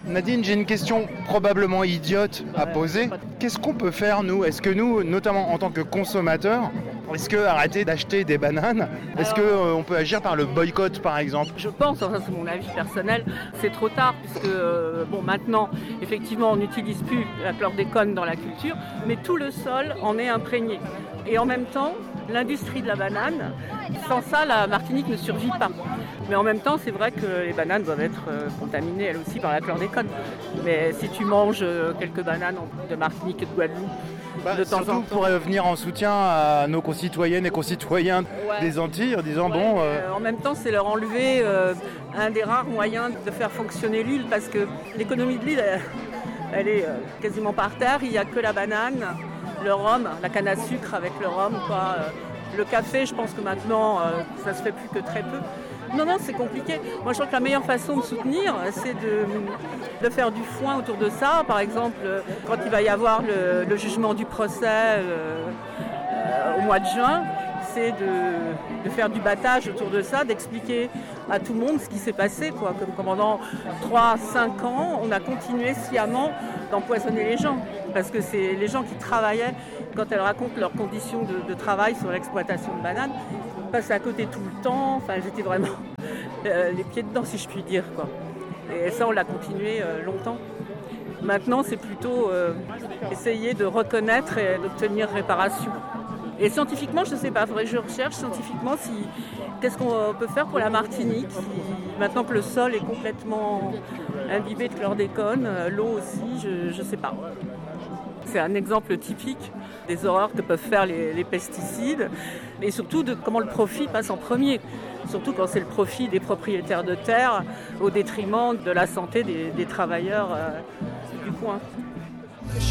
Nadine, j'ai une question probablement idiote à poser. Qu'est-ce qu'on peut faire, nous ? Est-ce que nous, notamment en tant que consommateurs, est-ce que arrêter d'acheter des bananes ? Est-ce qu'on peut agir par le boycott, par exemple ? Je pense, enfin c'est mon avis personnel, c'est trop tard puisque maintenant, effectivement, on n'utilise plus la chlordécone dans la culture, mais tout le sol en est imprégné. Et en même temps, l'industrie de la banane, sans ça, la Martinique ne survit pas. Mais en même temps, c'est vrai que les bananes doivent être contaminées, elles aussi, par la chlordécone. Mais si tu manges quelques bananes de Martinique et de Guadeloupe, de temps en temps... pour venir en soutien à nos concitoyennes et concitoyens des Antilles, en disant En même temps, c'est leur enlever un des rares moyens de faire fonctionner l'huile, parce que l'économie de l'huile, elle est quasiment par terre. Il n'y a que la banane, le rhum, la canne à sucre avec le rhum, quoi. Le café, je pense que maintenant, ça se fait plus que très peu. Non, c'est compliqué. Moi, je crois que la meilleure façon de soutenir, c'est de faire du foin autour de ça. Par exemple, quand il va y avoir le jugement du procès au mois de juin, c'est de faire du battage autour de ça, d'expliquer à tout le monde ce qui s'est passé, quoi. Comme pendant 3-5 ans, on a continué sciemment d'empoisonner les gens. Parce que c'est les gens qui travaillaient, quand elles racontent leurs conditions de travail sur l'exploitation de bananes, passaient à côté tout le temps. Enfin, elles étaient vraiment les pieds dedans, si je puis dire, quoi. Et ça, on l'a continué longtemps. Maintenant, c'est plutôt essayer de reconnaître et d'obtenir réparation. Et scientifiquement, je ne sais pas, je recherche scientifiquement qu'est-ce qu'on peut faire pour la Martinique, maintenant que le sol est complètement imbibé de chlordécone, l'eau aussi, je ne sais pas. C'est un exemple typique des horreurs que peuvent faire les pesticides, et surtout de comment le profit passe en premier, surtout quand c'est le profit des propriétaires de terre au détriment de la santé des travailleurs du coin.